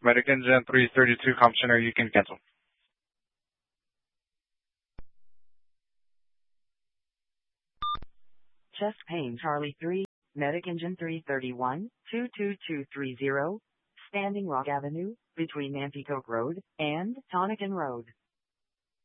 Medic Engine 332, Commissioner, you can cancel. Chest pain Charlie 3, Medic Engine 331, 22230, Standing Rock Avenue, between Nanticoke Road and Tonican Road.